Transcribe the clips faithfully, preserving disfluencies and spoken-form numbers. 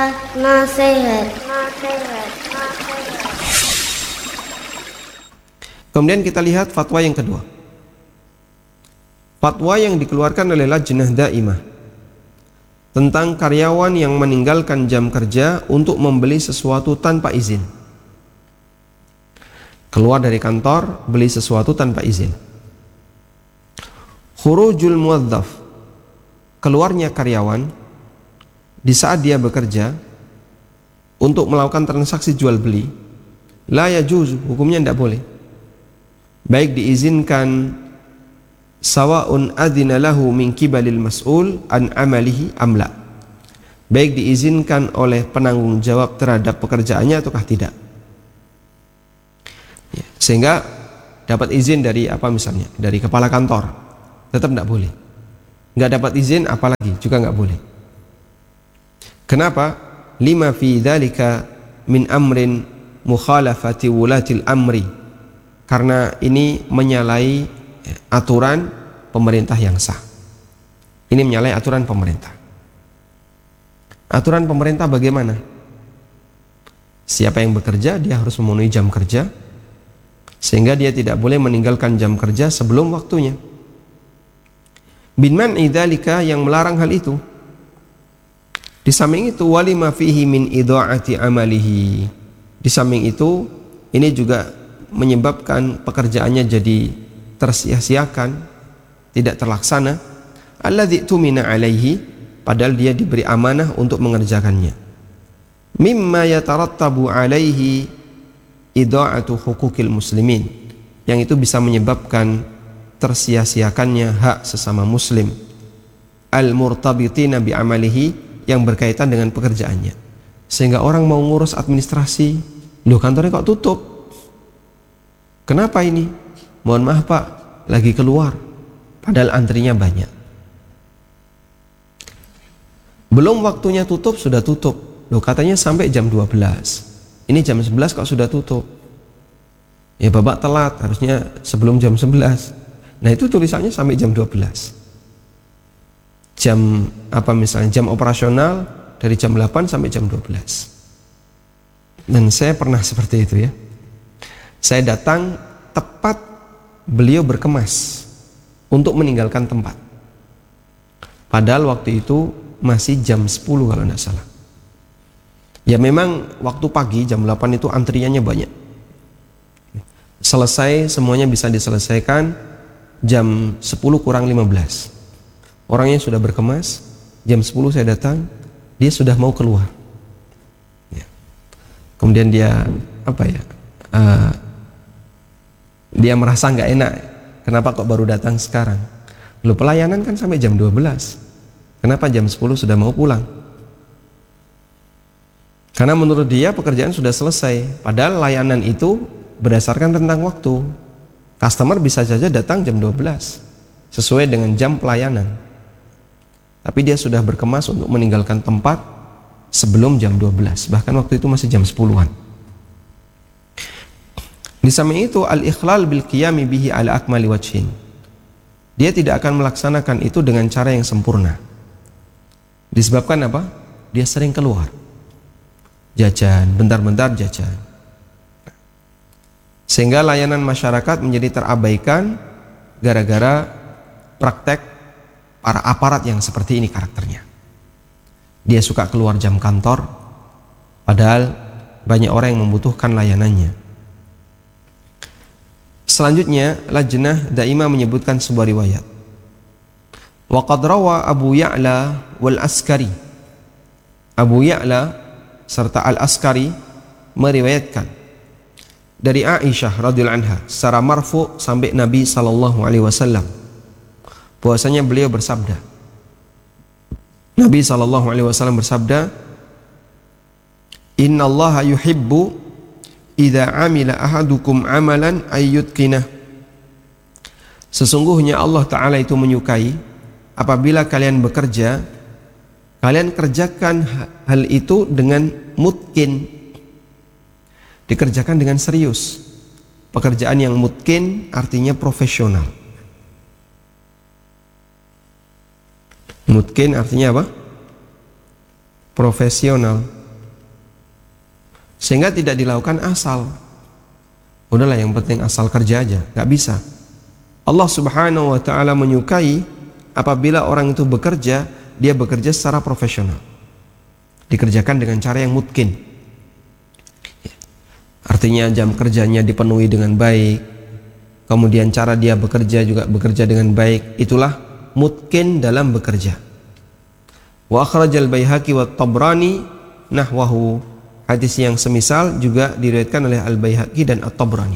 Nasihat, nasihat, nasihat. Kemudian kita lihat fatwa yang kedua. Fatwa yang dikeluarkan oleh Lajnah Daimah tentang karyawan yang meninggalkan jam kerja untuk membeli sesuatu tanpa izin. Keluar dari kantor, beli sesuatu tanpa izin. Khurujul muwazzaf, keluarnya karyawan di saat dia bekerja untuk melakukan transaksi jual beli, la yajuzu, hukumnya tidak boleh. Baik diizinkan sawa'un adzina lahu min kibalil mas'ul an amalihi amla, baik diizinkan oleh penanggung jawab terhadap pekerjaannya ataukah tidak. Ya, sehingga dapat izin dari apa misalnya, dari kepala kantor, tetap tidak boleh. Nggak dapat izin apalagi juga nggak boleh. Kenapa? Lima fi dzalika min amrin mukhalafati wulatil amri, karena ini menyalahi aturan pemerintah yang sah. Ini menyalahi aturan pemerintah. Aturan pemerintah bagaimana? Siapa yang bekerja dia harus memenuhi jam kerja, sehingga dia tidak boleh meninggalkan jam kerja sebelum waktunya. Bin man'i dzalika, yang melarang hal itu. Di samping itu walima fihi min idha'ati amalihi. Di samping itu ini juga menyebabkan pekerjaannya jadi tersia-siakan, tidak terlaksana. Alladzi tumina alaihi, padahal dia diberi amanah untuk mengerjakannya. Mimma yatarattabu alaihi idha'atu hukukil muslimin, yang itu bisa menyebabkan tersia-siakannya hak sesama muslim. Al-murtabitina bi amalihi, yang berkaitan dengan pekerjaannya. Sehingga orang mau ngurus administrasi, loh kantornya kok tutup? Kenapa ini? Mohon maaf Pak, lagi keluar, padahal antrinya banyak. Belum waktunya tutup sudah tutup. Loh katanya sampai jam dua belas, ini jam sebelas kok sudah tutup? Ya Bapak telat, harusnya sebelum jam sebelas. Nah itu tulisannya sampai jam dua belas. Jam apa misalnya, jam operasional dari jam delapan sampai jam dua belas. Dan saya pernah seperti itu ya. Saya datang tepat beliau berkemas untuk meninggalkan tempat. Padahal waktu itu masih jam sepuluh kalau tidak salah. Ya memang waktu pagi jam delapan itu antriannya banyak. Selesai semuanya bisa diselesaikan jam sepuluh kurang lima belas. Orangnya sudah berkemas, jam sepuluh saya datang, dia sudah mau keluar. Ya. Kemudian dia apa ya? Uh, dia merasa nggak enak. Kenapa kok baru datang sekarang? Loh pelayanan kan sampai jam dua belas. Kenapa jam sepuluh sudah mau pulang? Karena menurut dia pekerjaan sudah selesai. Padahal layanan itu berdasarkan tentang waktu. Customer bisa saja datang jam dua belas sesuai dengan jam pelayanan. Tapi dia sudah berkemas untuk meninggalkan tempat sebelum jam dua belas, bahkan waktu itu masih jam sepuluhan. Di samping itu al-ikhlal bil qiyami bihi ala akmali wajhin, dia tidak akan melaksanakan itu dengan cara yang sempurna. Disebabkan apa? Dia sering keluar jajan, bentar-bentar jajan, sehingga layanan masyarakat menjadi terabaikan gara-gara praktek para aparat yang seperti ini karakternya. Dia suka keluar jam kantor, padahal banyak orang yang membutuhkan layanannya. Selanjutnya, Lajnah Daimah menyebutkan sebuah riwayat. Wa qad rawa Abu Ya'la wal Askari. Abu Ya'la serta Al-Askari meriwayatkan dari Aisyah radhiyallahu anha secara marfu sampai Nabi sallallahu alaihi wasallam, bahwasanya beliau bersabda, Nabi sallallahu alaihi wasallam bersabda, innallaha yuhibbu idza amila ahadukum amalan ayyutqinah. Sesungguhnya Allah Ta'ala itu menyukai apabila kalian bekerja, kalian kerjakan hal itu dengan mutqin, dikerjakan dengan serius. Pekerjaan yang mutqin artinya profesional. Mutqin artinya apa? profesional, sehingga tidak dilakukan asal. Udahlah, yang penting asal kerja aja, nggak bisa. Allah Subhanahu wa ta'ala menyukai apabila orang itu bekerja, dia bekerja secara profesional, dikerjakan dengan cara yang mungkin. Artinya jam kerjanya dipenuhi dengan baik, kemudian cara dia bekerja juga bekerja dengan baik. Itulah mungkin dalam bekerja. Wa akhrajal Baihaqi wa Tabrani nahwahu. Hadis yang semisal juga diriwayatkan oleh Al-Baihaqi dan At-Tabrani.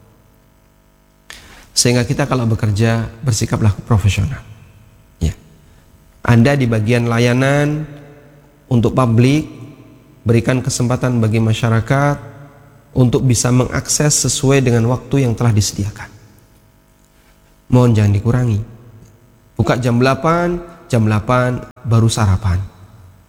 Sehingga kita kalau bekerja bersikaplah profesional. Ya. Anda di bagian layanan untuk publik, berikan kesempatan bagi masyarakat untuk bisa mengakses sesuai dengan waktu yang telah disediakan. Mohon jangan dikurangi. Buka jam delapan, jam delapan baru sarapan.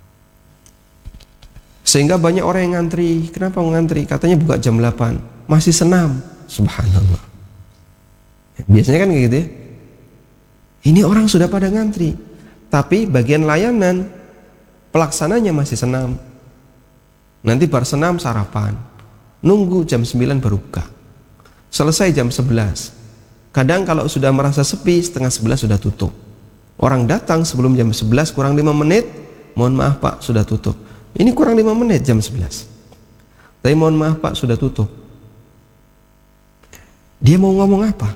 Sehingga banyak orang yang ngantri. Kenapa ngantri? Katanya buka jam delapan, masih senam. Subhanallah. Biasanya kan kayak gitu ya. Ini orang sudah pada ngantri, tapi bagian layanan pelaksananya masih senam. Nanti baru senam sarapan, nunggu jam sembilan baru buka, selesai jam sebelas. Kadang kalau sudah merasa sepi, setengah sebelas sudah tutup. Orang datang sebelum jam sebelas kurang lima menit, mohon maaf Pak, sudah tutup. Ini kurang lima menit jam sebelas. Tapi mohon maaf Pak, sudah tutup. Dia mau ngomong apa?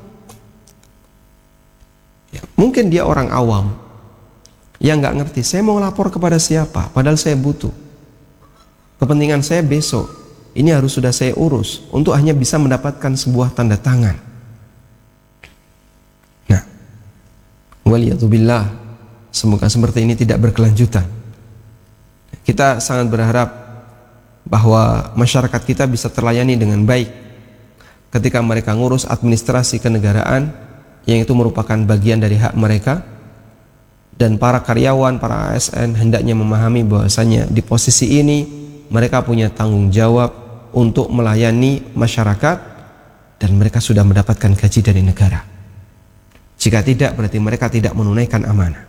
Ya, mungkin dia orang awam yang nggak ngerti. Saya mau lapor kepada siapa? Padahal saya butuh. Kepentingan saya besok. Ini harus sudah saya urus untuk hanya bisa mendapatkan sebuah tanda tangan. Nah, waliyatubillah, semoga seperti ini tidak berkelanjutan. Kita sangat berharap bahwa masyarakat kita bisa terlayani dengan baik ketika mereka ngurus administrasi kenegaraan, yang itu merupakan bagian dari hak mereka. Dan para karyawan, para A S N hendaknya memahami bahwasanya di posisi ini mereka punya tanggung jawab untuk melayani masyarakat, dan mereka sudah mendapatkan gaji dari negara. Jika tidak, berarti mereka tidak menunaikan amanah.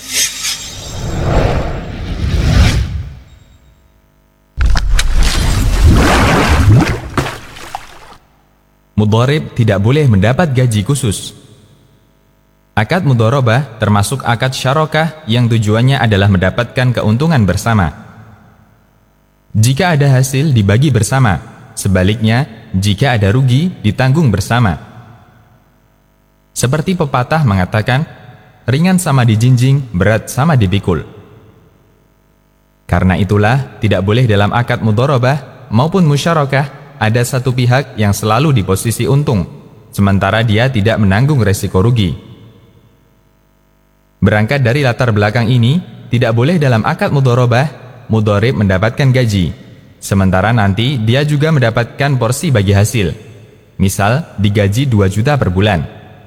Mudharib tidak boleh mendapat gaji khusus. Akad mudharabah termasuk akad syarokah yang tujuannya adalah mendapatkan keuntungan bersama. Jika ada hasil dibagi bersama, sebaliknya jika ada rugi ditanggung bersama. Seperti pepatah mengatakan, ringan sama dijinjing, berat sama dipikul. Karena itulah tidak boleh dalam akad mudharabah maupun musyarakah ada satu pihak yang selalu di posisi untung, sementara dia tidak menanggung resiko rugi. Berangkat dari latar belakang ini, tidak boleh dalam akad mudharabah, mudharib mendapatkan gaji, sementara nanti dia juga mendapatkan porsi bagi hasil. Misal, digaji dua juta per bulan.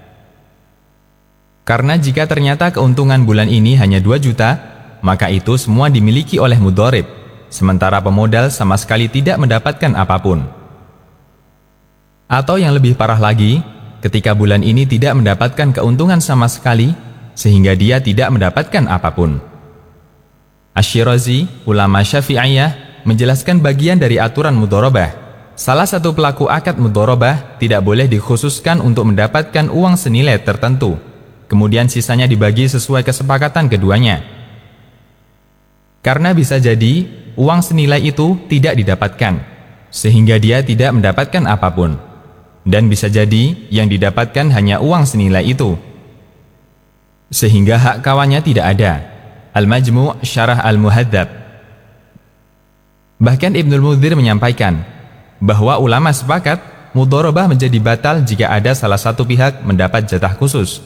Karena jika ternyata keuntungan bulan ini hanya dua juta, maka itu semua dimiliki oleh mudharib, sementara pemodal sama sekali tidak mendapatkan apapun. Atau yang lebih parah lagi, ketika bulan ini tidak mendapatkan keuntungan sama sekali, sehingga dia tidak mendapatkan apapun. Asy-Syirazi, ulama Syafi'iyah, menjelaskan bagian dari aturan mudharabah. Salah satu pelaku akad mudharabah tidak boleh dikhususkan untuk mendapatkan uang senilai tertentu, kemudian sisanya dibagi sesuai kesepakatan keduanya. Karena bisa jadi uang senilai itu tidak didapatkan, sehingga dia tidak mendapatkan apapun. Dan bisa jadi yang didapatkan hanya uang senilai itu, sehingga hak kawannya tidak ada. Al-Majmu' Syarah Al-Muhadzab. Bahkan Ibnul Mundzir menyampaikan bahwa ulama sepakat mudharabah menjadi batal jika ada salah satu pihak mendapat jatah khusus.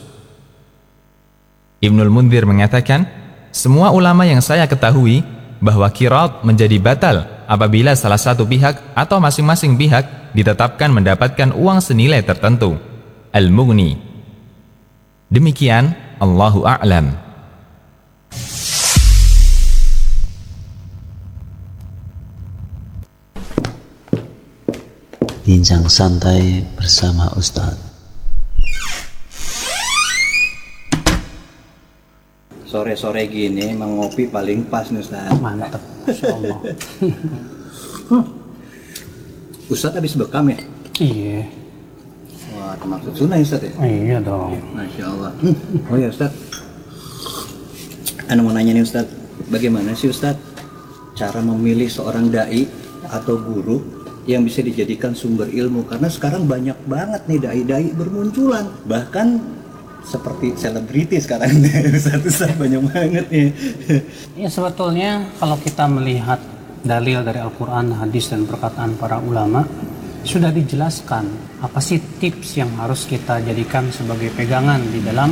Ibnul Mundzir mengatakan, semua ulama yang saya ketahui bahwa qirat menjadi batal apabila salah satu pihak atau masing-masing pihak ditetapkan mendapatkan uang senilai tertentu. Al-Mughni. Demikian, Allahu a'lam. Bincang santai bersama Ustadz. Sore-sore gini emang ngopi paling pas nih Ustaz. Mantap, Masya Allah. Ustaz habis bekam ya? Iya, Wah, termaksud sunnah ya Ustaz ya? iya dong. Masya Allah. Oh ya Ustaz, Anu mau nanya nih Ustaz, bagaimana sih Ustaz cara memilih seorang dai atau guru yang bisa dijadikan sumber ilmu? Karena sekarang banyak banget nih dai-dai bermunculan, bahkan seperti selebriti sekarang Ustaz-Ustaz banyak banget nih. Ya sebetulnya kalau kita melihat dalil dari Al-Quran, hadis dan perkataan para ulama, sudah dijelaskan apa sih tips yang harus kita jadikan sebagai pegangan di dalam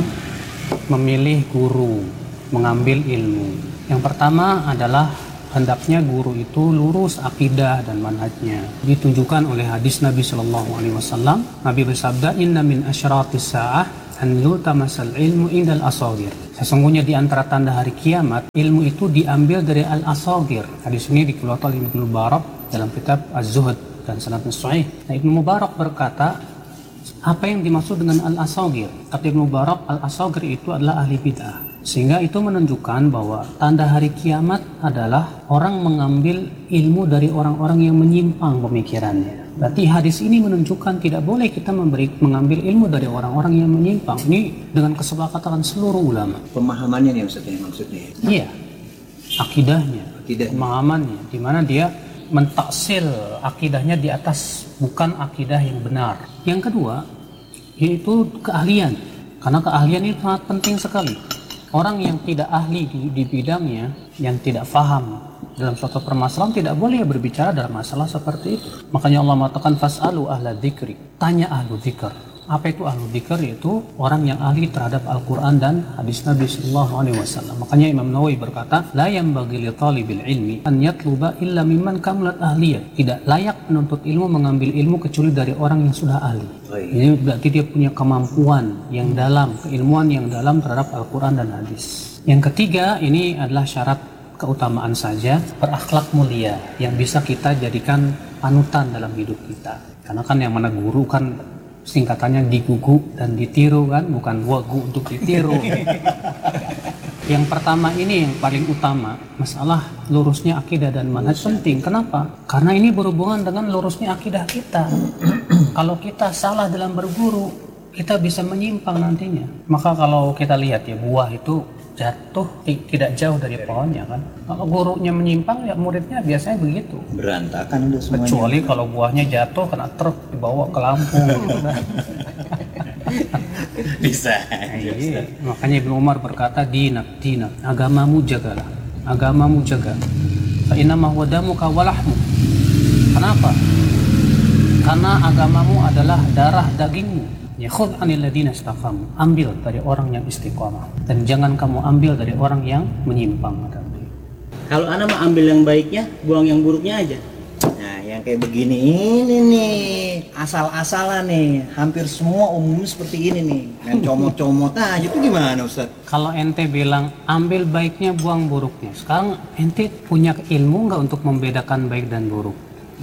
memilih guru, mengambil ilmu. Yang pertama adalah hendaknya guru itu lurus akidah dan manhajnya. Ditunjukkan oleh hadis Nabi Shallallahu Alaihi Wasallam. Nabi bersabda, Inna min asyratis sa'ah an yultamasal ilmu indal asagir. Sesungguhnya di antara tanda hari kiamat, ilmu itu diambil dari al-asagir. Hadis ini dikeluarkan oleh Ibnu Mubarak dalam kitab Az-Zuhd dan sanadnya sahih. Nah, Ibnu Mubarak berkata, apa yang dimaksud dengan al-asagir? Kata Ibnu Mubarak, al-asagir itu adalah ahli bid'ah. Sehingga itu menunjukkan bahwa tanda hari kiamat adalah orang mengambil ilmu dari orang-orang yang menyimpang pemikirannya. Berarti hadis ini menunjukkan tidak boleh kita memberi mengambil ilmu dari orang-orang yang menyimpang. Ini dengan kesepakatan seluruh ulama. Pemahamannya nih Ustaz ya maksudnya. Iya, akidahnya, Akidah. pemahamannya, di mana dia mentaksil akidahnya di atas bukan akidah yang benar. Yang kedua, yaitu keahlian. Karena keahlian ini sangat penting sekali. Orang yang tidak ahli di, di bidangnya, yang tidak faham dalam suatu permasalahan, tidak boleh berbicara dalam masalah seperti itu. Makanya Allah mengatakan fas'alu ahla dzikri, tanya ahlu dzikr. Apa itu ahlu dzikr? Yaitu orang yang ahli terhadap Al-Quran dan hadis Nabi Sallallahu Alaihi Wasallam. Makanya Imam Nawawi berkata, la yanbaghi li talibil ilmi an yatluba illa mimman kamalat ahliyah. Tidak layak menuntut ilmu, mengambil ilmu kecuali dari orang yang sudah ahli. Ini berarti dia punya kemampuan yang dalam, keilmuan yang dalam terhadap Al-Quran dan hadis. Yang ketiga, ini adalah syarat keutamaan saja, berakhlak mulia yang bisa kita jadikan panutan dalam hidup kita. Karena kan yang mana guru kan singkatannya digugu dan ditiru kan, bukan wagu untuk ditiru. Yang pertama ini yang paling utama, masalah lurusnya akidah dan manhaj penting. Kenapa? Karena ini berhubungan dengan lurusnya akidah kita. Kalau kita salah dalam berguru, kita bisa menyimpang nantinya. Maka kalau kita lihat ya, buah itu jatuh tidak jauh dari pohonnya kan. Kalau gurunya menyimpang ya muridnya biasanya begitu. Berantakan udah semuanya. Kecuali kalau buahnya jatuh kena truk dibawa ke Lampung gitu kan. Bisa. Iya. Makanya Ibnu Umar berkata, dinak dinak, agamamu jagalah, agamamu jaga. Fa inna ma huwa damuka wa lahmu. Kenapa? Karena agamamu adalah darah dagingmu. Ya khudh anil ladina istaqamu, ambil dari orang yang istiqamah dan jangan kamu ambil dari orang yang menyimpang. Kalau anak mah ambil yang baiknya, buang yang buruknya aja. Nah, yang kayak begini ini nih, asal-asalan nih, hampir semua umumnya seperti ini nih. Yang comot-comot aja itu gimana Ustaz? Kalau ente bilang ambil baiknya, buang buruknya, sekarang ente punya ilmu nggak untuk membedakan baik dan buruk?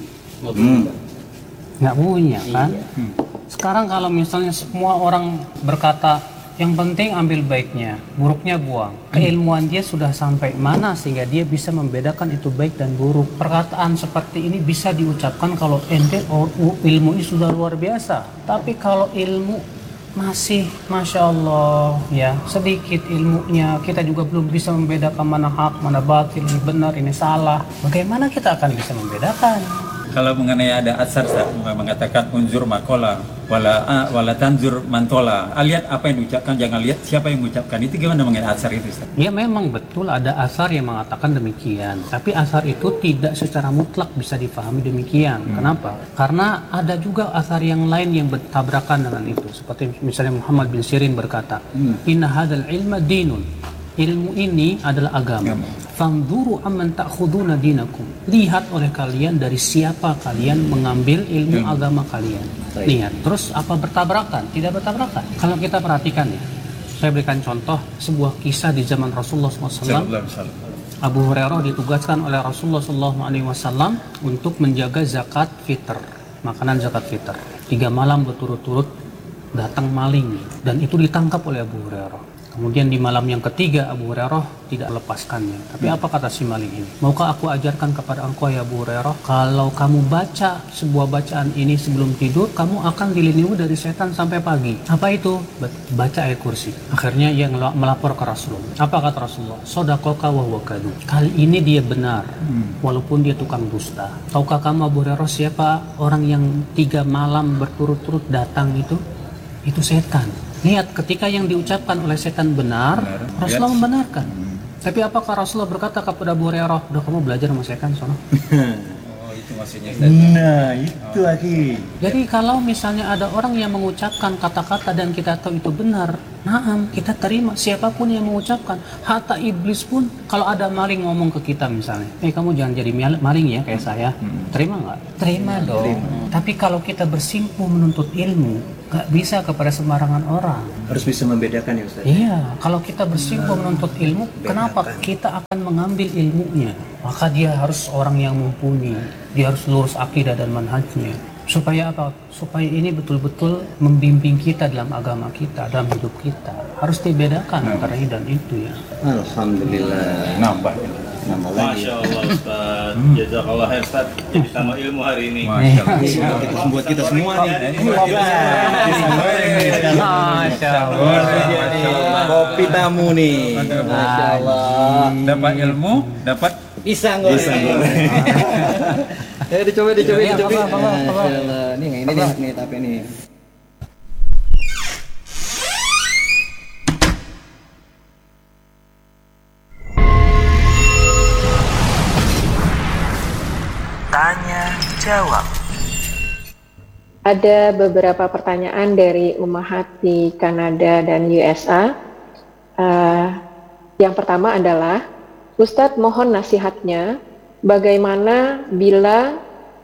Hmm. Nggak punya kan? Hmm. Sekarang kalau misalnya semua orang berkata yang penting ambil baiknya, buruknya buang, keilmuan dia sudah sampai mana sehingga dia bisa membedakan itu baik dan buruk? Perkataan seperti ini bisa diucapkan kalau ente oh, ilmu ini sudah luar biasa. Tapi kalau ilmu masih Masya Allah ya sedikit ilmunya, kita juga belum bisa membedakan mana hak, mana batil, ini benar, ini salah. Bagaimana kita akan bisa membedakan? Kalau mengenai ada asar mengatakan unzur makola wala a, wala tanzur mantola. Lihat apa yang diucapkan, jangan lihat siapa yang mengucapkan. Itu gimana mengenai asar itu Ustaz? Ya memang betul ada asar yang mengatakan demikian. Tapi asar itu tidak secara mutlak bisa difahami demikian. Hmm. Kenapa? Karena ada juga asar yang lain yang bertabrakan dengan itu. Seperti misalnya Muhammad bin Sirin berkata, hmm. Inna hadal ilma dinun. Ilmu ini adalah agama. Fanzuru amman ta'khuduna dinakum. Lihat oleh kalian dari siapa kalian mengambil ilmu hmm. agama kalian. Baik. Lihat. Terus apa bertabrakan? Tidak bertabrakan. Kalau kita perhatikan ya, saya berikan contoh sebuah kisah di zaman Rasulullah shallallahu alaihi wasallam. Abu Hurairah ditugaskan oleh Rasulullah shallallahu alaihi wasallam untuk menjaga zakat fitr, makanan zakat fitr. Tiga malam berturut-turut datang maling dan itu ditangkap oleh Abu Hurairah. Kemudian di malam yang ketiga Abu Hurairah tidak lepaskannya. Tapi apa kata si maling ini? Maukah aku ajarkan kepada engkau ya Abu Hurairah, kalau kamu baca sebuah bacaan ini sebelum tidur, kamu akan dilindungi dari setan sampai pagi. Apa itu? Baca ayat kursi. Akhirnya ia melapor ke Rasulullah. Apa kata Rasulullah? Shadaqaka wa huwa kadhub. Kali ini dia benar, walaupun dia tukang dusta. Tahukah kamu Abu Hurairah siapa orang yang tiga malam berturut-turut datang itu? Itu setan. Lihat, ketika yang diucapkan oleh setan benar, benar. Rasulullah membenarkan. Hmm. Tapi apakah Rasulullah berkata kepada Abu Hurairah, udah kamu belajar sama setan sono? Oh, itu maksudnya. Nah, itu lagi. Jadi kalau misalnya ada orang yang mengucapkan kata-kata dan kita tahu itu benar, naam, kita terima. Siapapun yang mengucapkan, hatta iblis pun, kalau ada maling ngomong ke kita misalnya, eh kamu jangan jadi maling ya kayak saya, hmm. terima nggak? Terima dong. Terima. Tapi kalau kita bersimpuh menuntut ilmu, nggak bisa kepada sembarangan orang. Harus bisa membedakan ya Ustaz? Iya, kalau kita bersimpuh menuntut ilmu, bedakan. Kenapa? Kita akan mengambil ilmunya. Maka dia harus orang yang mumpuni, dia harus lurus akidah dan manhajnya. Supaya apa? Supaya ini betul-betul membimbing kita dalam agama kita, dalam hidup kita. Harus dibedakan nah. antara ini dan itu ya. Alhamdulillah. Nambah. Nambah lagi. Masya Allah Ustaz. Hmm. Jazakallah khair Ustaz. Jadi tambah ilmu hari ini. Masya Allah. Itu membuat kita semua nih. Masya Allah. Kopi tamu nih. Masya Allah. Dapat ilmu, dapat pisang goreng. Eh dicoba dicoba ya, dicoba. Apa, apa, apa, apa. Nih ini nih nih tapi nih. Tanya jawab. Ada beberapa pertanyaan dari ummahat di Kanada dan U S A. Uh, yang pertama adalah, Ustadz mohon nasihatnya, bagaimana bila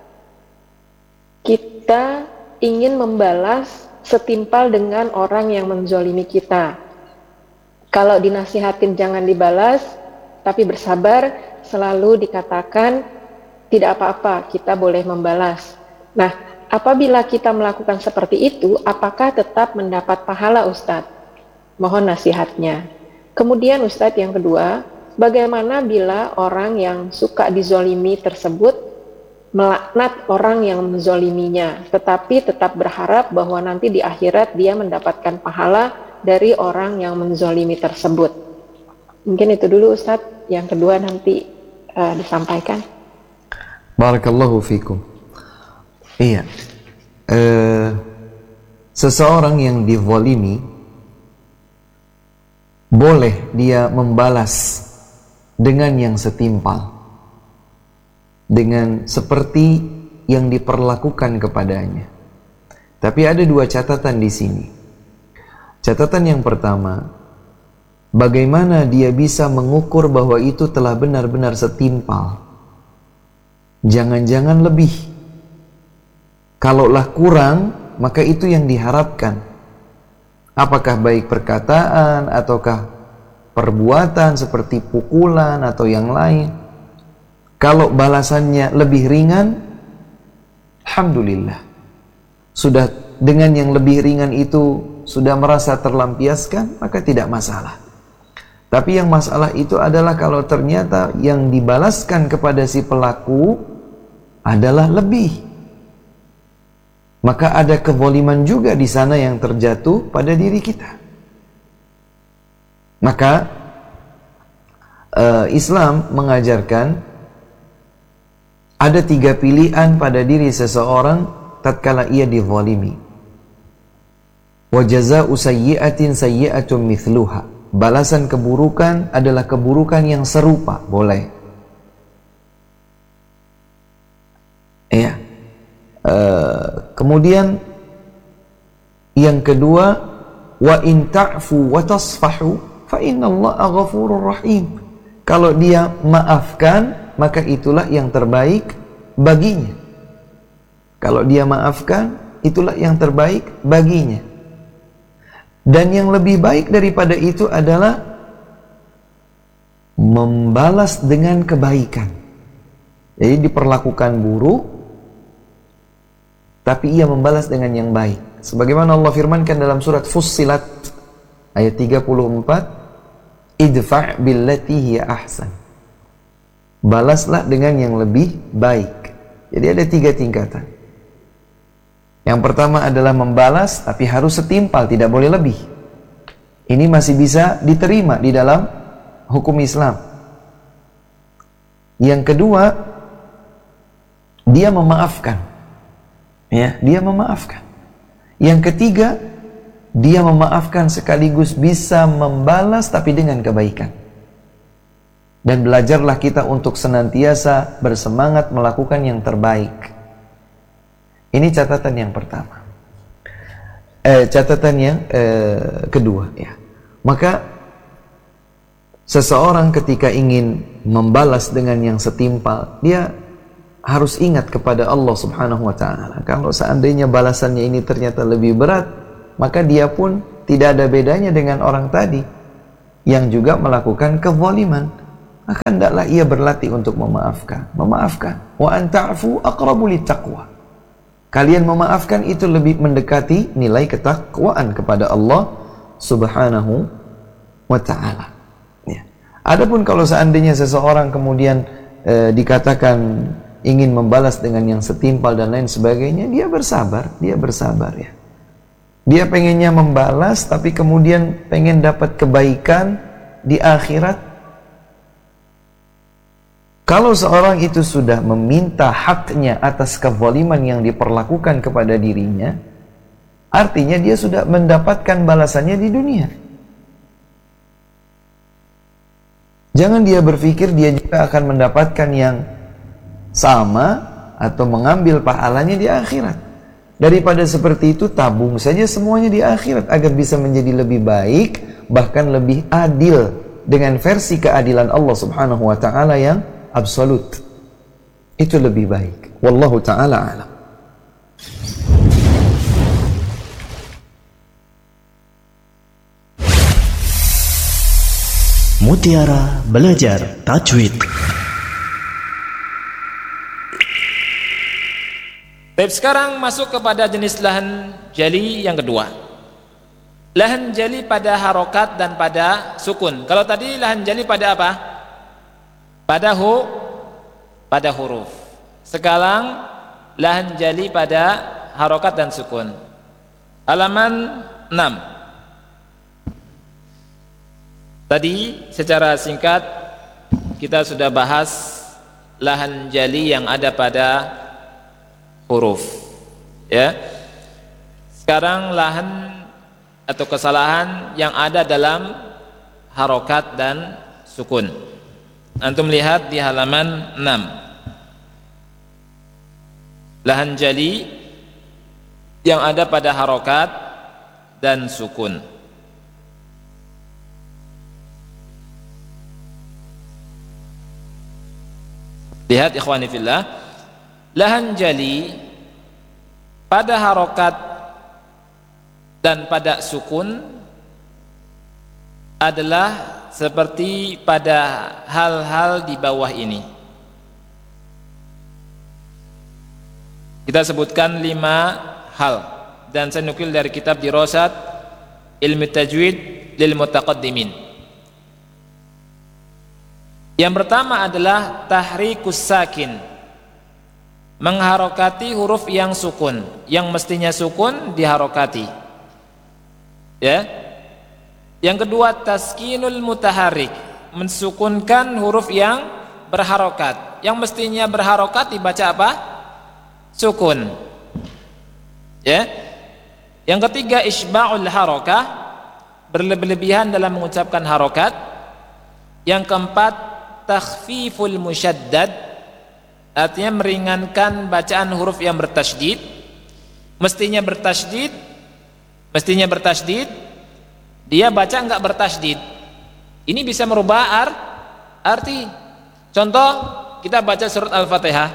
kita ingin membalas setimpal dengan orang yang menzolimi kita. Kalau dinasihatin jangan dibalas, tapi bersabar, selalu dikatakan tidak apa-apa, kita boleh membalas. Nah, apabila kita melakukan seperti itu, apakah tetap mendapat pahala Ustadz? Mohon nasihatnya. Kemudian Ustadz yang kedua, bagaimana bila orang yang suka dizolimi tersebut melaknat orang yang menzoliminya, tetapi tetap berharap bahwa nanti di akhirat dia mendapatkan pahala dari orang yang menzolimi tersebut. Mungkin itu dulu Ustadz, yang kedua nanti uh, disampaikan. Barakallahu fikum. Iya, uh, seseorang yang dizalimi boleh dia membalas dengan yang setimpal, dengan seperti yang diperlakukan kepadanya. Tapi ada dua catatan di sini. Catatan yang pertama, bagaimana dia bisa mengukur bahwa itu telah benar-benar setimpal. Jangan-jangan lebih. Kalaulah kurang, maka itu yang diharapkan. Apakah baik perkataan ataukah perbuatan seperti pukulan atau yang lain. Kalau balasannya lebih ringan, alhamdulillah. Sudah dengan yang lebih ringan itu sudah merasa terlampiaskan, maka tidak masalah. Tapi yang masalah itu adalah kalau ternyata yang dibalaskan kepada si pelaku adalah lebih. Maka ada kezaliman juga di sana yang terjatuh pada diri kita. Maka uh, Islam mengajarkan ada tiga pilihan pada diri seseorang tatkala ia dizalimi. Wa jazaa'u sayyi'atin sayyi'atun mithluha. Balasan keburukan adalah keburukan yang serupa, boleh. Ya. Uh, kemudian yang kedua, wa in ta'fu wa tasfahu fa innallaha ghafurur rahim. Kalau dia maafkan, maka itulah yang terbaik baginya. Kalau dia maafkan, itulah yang terbaik baginya. Dan yang lebih baik daripada itu adalah membalas dengan kebaikan. Jadi diperlakukan buruk, tapi ia membalas dengan yang baik. Sebagaimana Allah firmankan dalam surat Fussilat Ayat tiga puluh empat, idfa' billati hiya ahsan. Balaslah dengan yang lebih baik. Jadi ada tiga tingkatan. Yang pertama adalah membalas, tapi harus setimpal, tidak boleh lebih. Ini masih bisa diterima di dalam hukum Islam. Yang kedua, dia memaafkan. Ya, dia memaafkan. Yang ketiga, dia memaafkan sekaligus bisa membalas tapi dengan kebaikan. Dan belajarlah kita untuk senantiasa bersemangat melakukan yang terbaik. Ini catatan yang pertama. Eh, catatan yang eh, kedua, ya. Maka seseorang ketika ingin membalas dengan yang setimpal, dia harus ingat kepada Allah Subhanahu wa ta'ala. Kalau seandainya balasannya ini ternyata lebih berat, maka dia pun tidak ada bedanya dengan orang tadi yang juga melakukan kezaliman. Maka hendaklah ia berlatih untuk memaafkan. Memaafkan. Wa an ta'fu aqrabu littaqwa. Kalian memaafkan itu lebih mendekati nilai ketakwaan kepada Allah Subhanahu wa ta'ala. Ya. Adapun kalau seandainya seseorang kemudian e, dikatakan ingin membalas dengan yang setimpal dan lain sebagainya, dia bersabar, dia bersabar ya. Dia pengennya membalas, tapi kemudian pengen dapat kebaikan di akhirat. Kalau seorang itu sudah meminta haknya atas kezaliman yang diperlakukan kepada dirinya, artinya dia sudah mendapatkan balasannya di dunia. Jangan dia berpikir dia juga akan mendapatkan yang sama atau mengambil pahalanya di akhirat. Daripada seperti itu, tabung saja semuanya di akhirat agar bisa menjadi lebih baik, bahkan lebih adil dengan versi keadilan Allah Subhanahu wa ta'ala yang absolut. Itu lebih baik. Wallahu ta'ala a'lam. Mutiara Belajar Tajwid. Baik, sekarang masuk kepada jenis lahan jali yang kedua. Lahan jali pada harokat dan pada sukun. Kalau tadi lahan jali pada apa? Pada hu, pada huruf. Sekarang lahan jali pada harokat dan sukun. Halaman enam. Tadi secara singkat kita sudah bahas lahan jali yang ada pada huruf, ya. Sekarang lahan atau kesalahan yang ada dalam harokat dan sukun. Antum lihat di halaman enam. Lahan jali yang ada pada harokat dan sukun. Lihat ikhwani fillah, lahan jali pada harokat dan pada sukun adalah seperti pada hal-hal di bawah ini. Kita sebutkan lima hal dan saya nukil dari kitab Dirasat Ilmu Tajwid lil Mutaqaddimin. Yang pertama adalah tahrikus sakin, mengharokati huruf yang sukun, yang mestinya sukun diharokati, ya. Yang kedua taskinul mutaharik, mensukunkan huruf yang berharokat, yang mestinya berharokat dibaca apa? Sukun, ya. Yang ketiga isba'ul harokah, berlebihan dalam mengucapkan harokat. Yang keempat takhfiful musyaddad, artinya meringankan bacaan huruf yang bertasydid. Mestinya bertasydid, mestinya bertasydid, dia baca enggak bertasydid. Ini bisa merubah art, arti. Contoh, kita baca surat Al-Fatihah.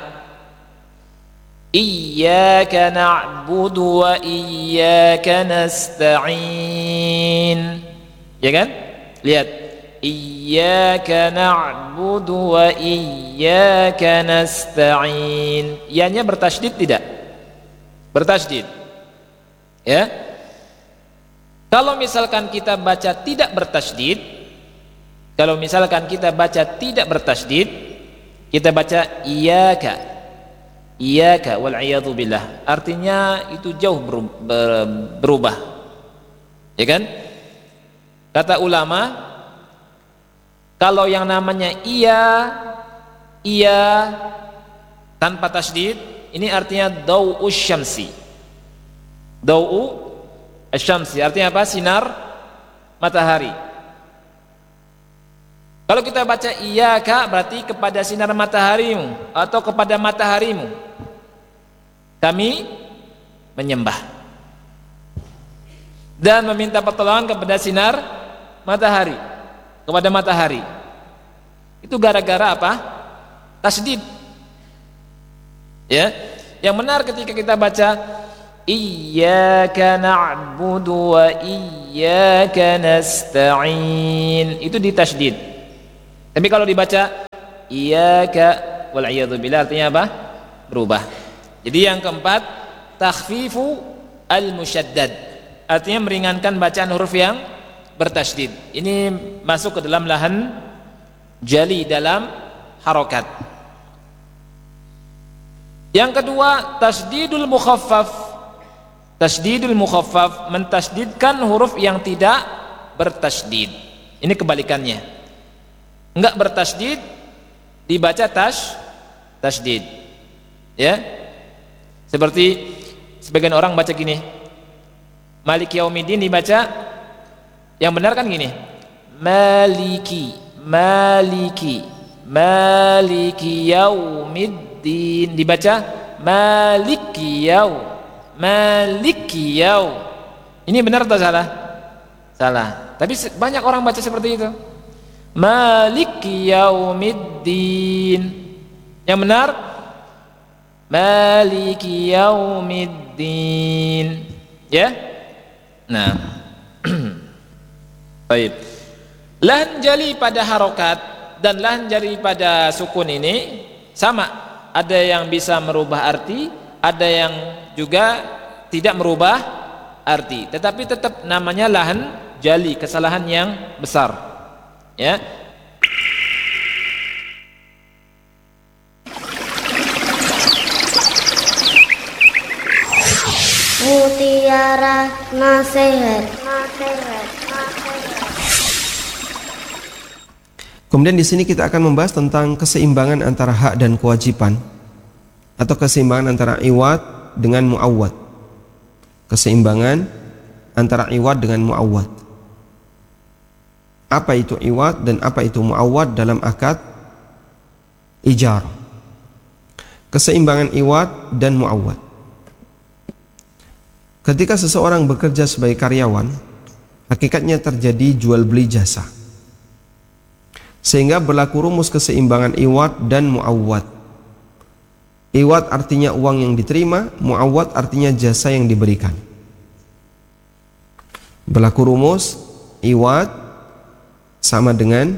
Iyyaka na'budu wa iyyaka nasta'in. Ya kan? Lihat. Iyyaka na'budu wa iyyaka nasta'in. Ianya bertasydid tidak? Bertasydid. Ya. Kalau misalkan kita baca tidak bertasydid, kalau misalkan kita baca tidak bertasydid, kita baca iyyaka, iyyaka wal iyadu billah, artinya itu jauh berubah, ya kan? Kata ulama, kalau yang namanya iya, iya tanpa tasydid, ini artinya dau'us syamsi. Dau'u asy-syamsi artinya apa? Sinar matahari. Kalau kita baca iyyaka berarti kepada sinar mataharimu atau kepada mataharimu kami menyembah dan meminta pertolongan kepada sinar matahari, kepada matahari. Itu gara-gara apa? Tasydid. Ya, yang benar ketika kita baca iyyaka na'budu wa iyyaka nasta'in, itu ditasydid. Tapi kalau dibaca iyyaka wal iyadu billah artinya apa? Berubah. Jadi yang keempat, takhfifu al-musyaddad, artinya meringankan bacaan huruf yang bertasydid. Ini masuk ke dalam lahan jali, dalam harokat. Yang kedua, tasydidul mukhaffaf. Tasydidul mukhaffaf, mentasydidkan huruf yang tidak bertasydid. Ini kebalikannya. Enggak bertasydid dibaca tas tasydid. Ya. Seperti sebagian orang baca gini. Maliki yaumiddin dibaca, yang benar kan gini. Maliki, maliki, maliki yaumiddin, dibaca maliki yaum. Maliki yaum. Ini benar atau salah? Salah. Tapi banyak orang baca seperti itu. Maliki yaumiddin. Yang benar Maliki yaumiddin. Ya? Nah. Baik. Lahan jali pada harokat dan lahan jali pada sukun ini sama. Ada yang bisa merubah arti, ada yang juga tidak merubah arti, tetapi tetap namanya lahan jali, kesalahan yang besar. Ya. Mutiara nasihat, nasihat, nasihat. Kemudian di sini kita akan membahas tentang keseimbangan antara hak dan kewajiban, atau keseimbangan antara iwad dengan mu'awwad. Keseimbangan antara iwad dengan mu'awwad. Apa itu iwad dan apa itu mu'awwad dalam akad ijarah? Keseimbangan iwad dan mu'awwad. Ketika seseorang bekerja sebagai karyawan, hakikatnya terjadi jual beli jasa, sehingga berlaku rumus keseimbangan iwad dan mu'awwad. Iwad artinya uang yang diterima, mu'awwad artinya jasa yang diberikan. Berlaku rumus iwad sama dengan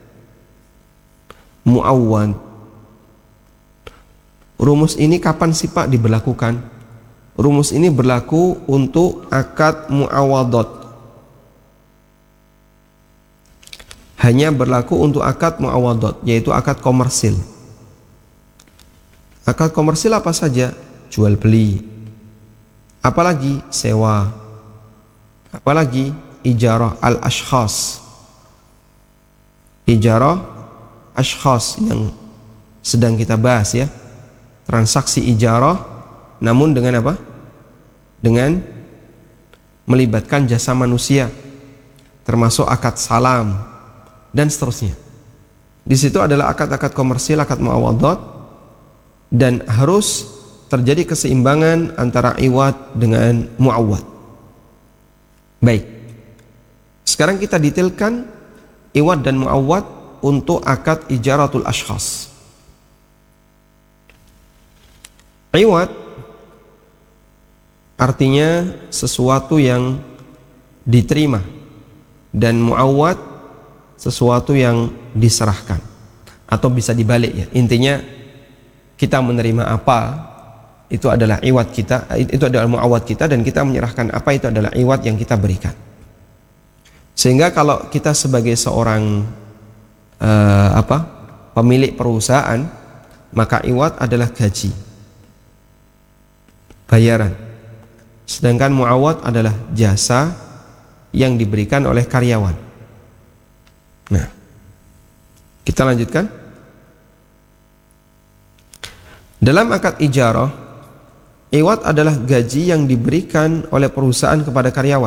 mu'awwad. Rumus ini kapan sih Pak diberlakukan? Rumus ini berlaku untuk akad mu'awadot. Hanya berlaku untuk akad mu'awadot, yaitu akad komersil. Akad komersil apa saja? Jual beli. Apalagi sewa. Apalagi ijarah al-ashkhas. Ijarah ashkhas yang sedang kita bahas ya. Transaksi ijarah, namun dengan apa? Dengan melibatkan jasa manusia, termasuk akad salam dan seterusnya. Di situ adalah akad-akad komersil, akad muawadhat, dan harus terjadi keseimbangan antara iwad dengan mu'awwad. Baik. Sekarang kita detailkan iwad dan mu'awwad untuk akad ijaratul ashkhas. Iwad artinya sesuatu yang diterima, dan mu'awwad sesuatu yang diserahkan, atau bisa dibalik ya. Intinya kita menerima apa, itu adalah iwad kita, itu adalah mu'awwad kita, dan kita menyerahkan apa, itu adalah iwad yang kita berikan. Sehingga kalau kita sebagai seorang uh, apa pemilik perusahaan, maka iwad adalah gaji, bayaran. Sedangkan muawad adalah jasa yang diberikan oleh karyawan. Nah, kita lanjutkan. Dalam akad ijarah, iwad adalah gaji yang diberikan oleh perusahaan kepada karyawan.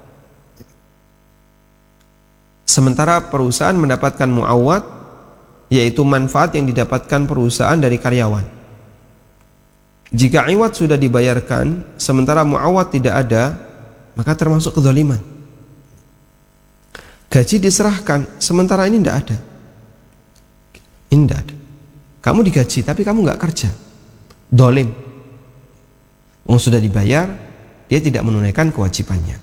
Sementara perusahaan mendapatkan muawad, yaitu manfaat yang didapatkan perusahaan dari karyawan. Jika iwad sudah dibayarkan, sementara muawad tidak ada, maka termasuk kezaliman. Gaji diserahkan, sementara ini tidak ada. Ini tidak ada. Kamu digaji, tapi kamu nggak kerja. Dolim. Wong sudah dibayar, dia tidak menunaikan kewajibannya.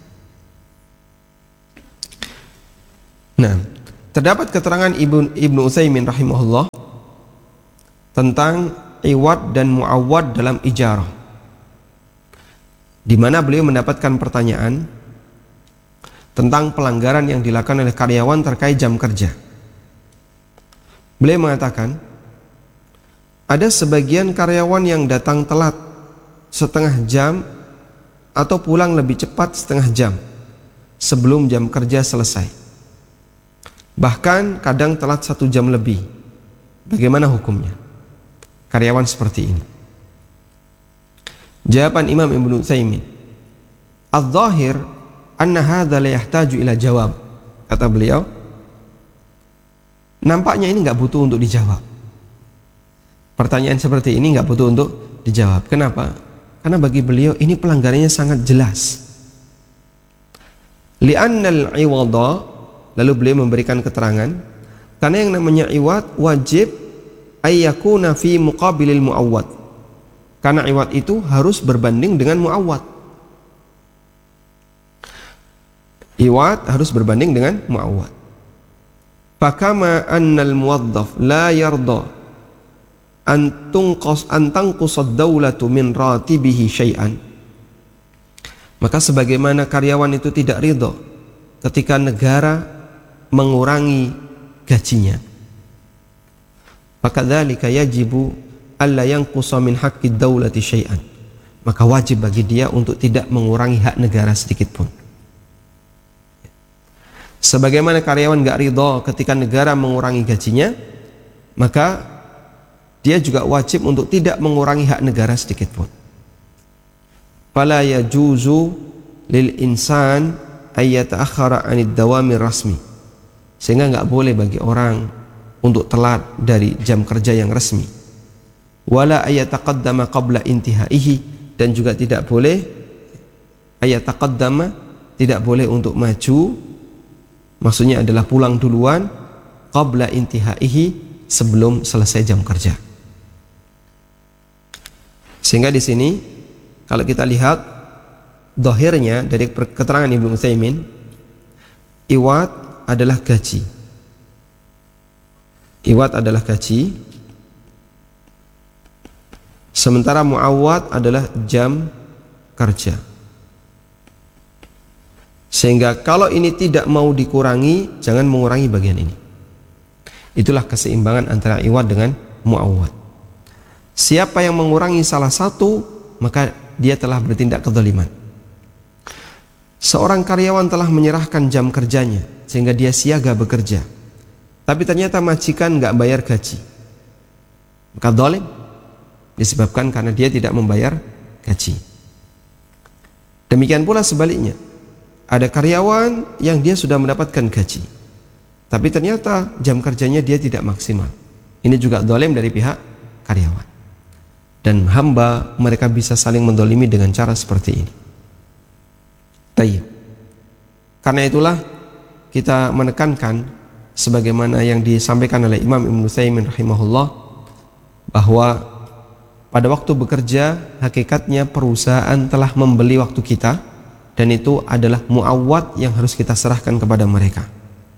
Nah, terdapat keterangan Ibnu Ibnu Utsaimin rahimahullah tentang iwad dan muawad dalam ijarah, di mana beliau mendapatkan pertanyaan tentang pelanggaran yang dilakukan oleh karyawan terkait jam kerja. Beliau mengatakan, ada sebagian karyawan yang datang telat setengah jam atau pulang lebih cepat setengah jam sebelum jam kerja selesai. Bahkan kadang telat satu jam lebih. Bagaimana hukumnya karyawan seperti ini? Jawaban Imam Ibnu Utsaimin, "Adz-dzahir anna hadza la yahtaju ila jawab." Kata beliau, nampaknya ini nggak butuh untuk dijawab. Pertanyaan seperti ini nggak butuh untuk dijawab. Kenapa? Karena bagi beliau ini pelanggarannya sangat jelas. Li'annal iwada, lalu beliau memberikan keterangan, karena yang namanya iwad wajib ayyakuna fi muqabilil muawwad. Karena iwad itu harus berbanding dengan muawwad. Iwad harus berbanding dengan muawwad. Fakama annal muwaddaf la yarda antungqas antangqusad daulatu min ratibihi syai'an, maka sebagaimana karyawan itu tidak ridho ketika negara mengurangi gajinya, fakadzalika yajibu alla yanqusa min haqqid daulati syai'an, maka wajib bagi dia untuk tidak mengurangi hak negara sedikit pun. Sebagaimana karyawan gak ridho ketika negara mengurangi gajinya, maka dia juga wajib untuk tidak mengurangi hak negara sedikit pun. Fala yajuzu lil insan ay yata'akhkhara 'anid dawamir rasmi. Sehingga enggak boleh bagi orang untuk telat dari jam kerja yang resmi. Wala ayataqaddama qabla intihaihi, dan juga tidak boleh ayataqaddama, tidak boleh untuk maju, maksudnya adalah pulang duluan, qabla intihaihi, sebelum selesai jam kerja. Sehingga di sini kalau kita lihat dohirnya dari keterangan Ibnu Utsaimin, iwad adalah gaji. Iwad adalah gaji, sementara muawwad adalah jam kerja. Sehingga kalau ini tidak mau dikurangi, jangan mengurangi bagian ini. Itulah keseimbangan antara iwad dengan muawwad. Siapa yang mengurangi salah satu, maka dia telah bertindak kezaliman. Seorang karyawan telah menyerahkan jam kerjanya sehingga dia siaga bekerja, tapi ternyata majikan nggak bayar gaji, maka zalim, disebabkan karena dia tidak membayar gaji. Demikian pula sebaliknya, ada karyawan yang dia sudah mendapatkan gaji, tapi ternyata jam kerjanya dia tidak maksimal. Ini juga zalim dari pihak karyawan. Dan hamba mereka bisa saling mendolimi dengan cara seperti ini. Tayyib. Karena itulah kita menekankan sebagaimana yang disampaikan oleh Imam Ibnu Utsaimin rahimahullah, bahwa pada waktu bekerja hakikatnya perusahaan telah membeli waktu kita, dan itu adalah muawwad yang harus kita serahkan kepada mereka.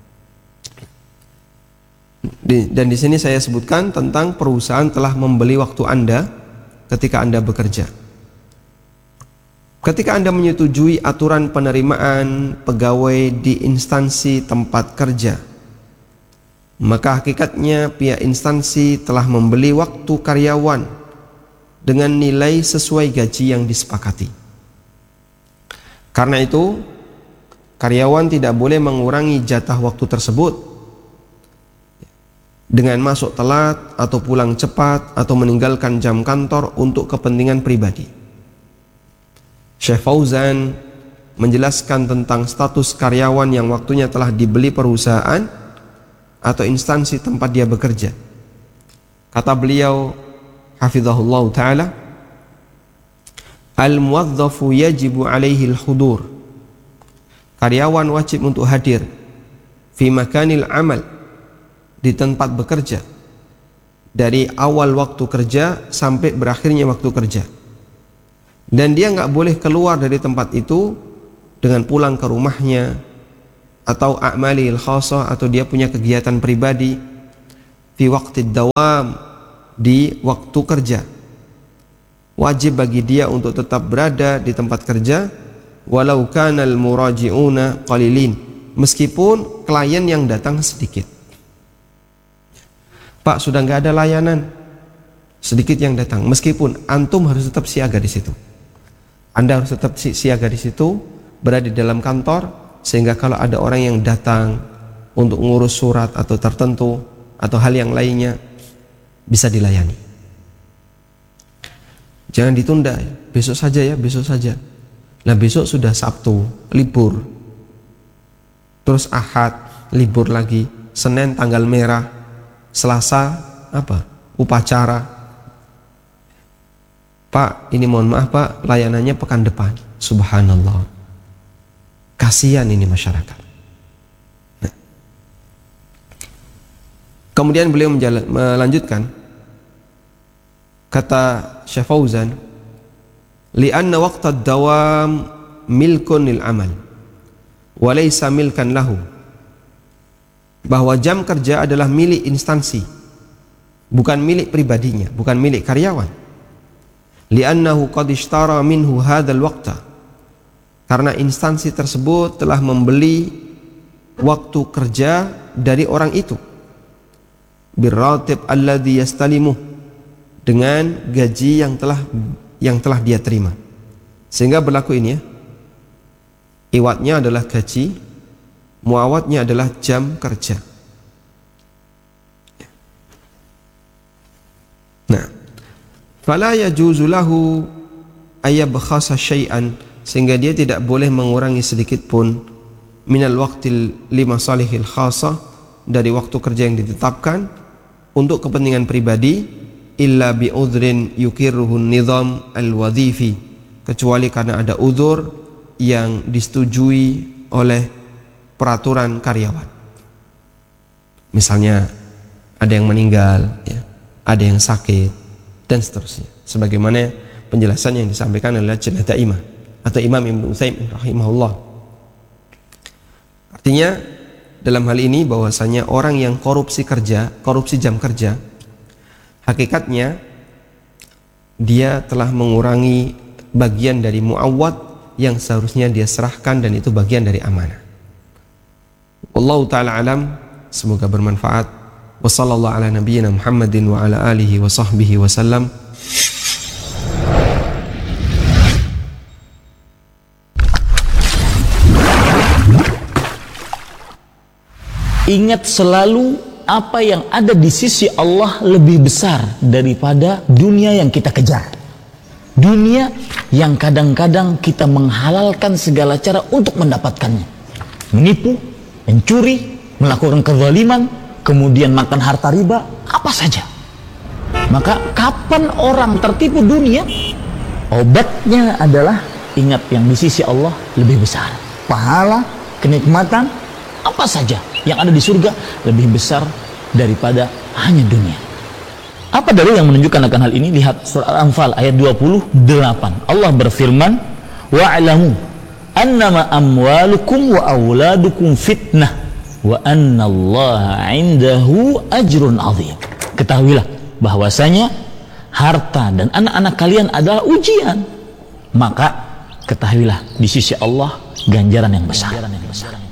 Dan di sini saya sebutkan tentang perusahaan telah membeli waktu Anda ketika Anda bekerja. ketika Anda menyetujui aturan penerimaan pegawai di instansi tempat kerja, maka hakikatnya pihak instansi telah membeli waktu karyawan dengan nilai sesuai gaji yang disepakati. Karena itu, karyawan tidak boleh mengurangi jatah waktu tersebut dengan masuk telat atau pulang cepat atau meninggalkan jam kantor untuk kepentingan pribadi. Syekh Fauzan menjelaskan tentang status karyawan yang waktunya telah dibeli perusahaan atau instansi tempat dia bekerja. Kata beliau, hafizahullah ta'ala, al-muwadzafu yajibu alaihi al-hudur. Karyawan wajib untuk hadir fi makanil amal, di tempat bekerja, dari awal waktu kerja sampai berakhirnya waktu kerja. Dan dia nggak boleh keluar dari tempat itu dengan pulang ke rumahnya atau a'malil khasah, atau dia punya kegiatan pribadi fi waqtid dawam, di waktu kerja. Wajib bagi dia untuk tetap berada di tempat kerja walau kanal muraji'una qalilin, meskipun klien yang datang sedikit. Pak, sudah nggak ada layanan, sedikit yang datang, meskipun antum harus tetap siaga di situ. Anda harus tetap siaga di situ, berada di dalam kantor, sehingga kalau ada orang yang datang untuk ngurus surat atau tertentu atau hal yang lainnya, bisa dilayani. Jangan ditunda, besok saja ya, besok saja. Nah, besok sudah Sabtu, libur. Terus Ahad, libur lagi. Senin tanggal merah. Selasa apa? Upacara. Pak, ini mohon maaf Pak, layanannya pekan depan. Subhanallah. Kasihan ini masyarakat. Nah. Kemudian beliau menjala, melanjutkan, kata Syekh Fauzan, li'anna waqtad dawam milkun lil amal wa laysa milkan lahu, bahwa jam kerja adalah milik instansi, bukan milik pribadinya, bukan milik karyawan. Li'annahu qad ishtara minhu hadzal waqta, karena instansi tersebut telah membeli waktu kerja dari orang itu, birratib alladhi yastalimuh, dengan gaji yang telah yang telah dia terima. Sehingga berlaku ini ya, iwatnya adalah gaji, muawatnya adalah jam kerja. Nah, fala yajuzu lahu ayabkhasa syai'an, sehingga dia tidak boleh mengurangi sedikit pun minal waqtil lima salihil khasah, dari waktu kerja yang ditetapkan untuk kepentingan pribadi, illa bi udhrin yukirruhu nizam al-wadhifi, kecuali karena ada uzur yang disetujui oleh peraturan karyawan. Misalnya ada yang meninggal, ya, ada yang sakit, dan seterusnya. Sebagaimana penjelasan yang disampaikan oleh Lajnah Daimah atau Imam Ibnu Utsaimin rahimahullah. Artinya dalam hal ini bahwasanya orang yang korupsi kerja, korupsi jam kerja, hakikatnya dia telah mengurangi bagian dari muawwad yang seharusnya dia serahkan, dan itu bagian dari amanah. Wallahu ta'ala alam, semoga bermanfaat. Wa sallallahu ala nabiyyina Muhammadin wa ala alihi wa sahbihi wa sallam. Ingat selalu apa yang ada di sisi Allah lebih besar daripada dunia yang kita kejar. Dunia yang kadang-kadang kita menghalalkan segala cara untuk mendapatkannya. Menipu, mencuri, melakukan kezaliman, kemudian makan harta riba, apa saja. Maka kapan orang tertipu dunia, obatnya adalah ingat yang di sisi Allah lebih besar. Pahala, kenikmatan, apa saja yang ada di surga lebih besar daripada hanya dunia. Apa dalil yang menunjukkan akan hal ini? Lihat surah Al-Anfal ayat dua puluh delapan. Allah berfirman, wa'lamu annama amwalukum wa auladukum fitnah wa annallaha 'indahu ajrun 'azim. Ketahuilah bahwasanya harta dan anak-anak kalian adalah ujian. Maka ketahuilah di sisi Allah ganjaran yang besar.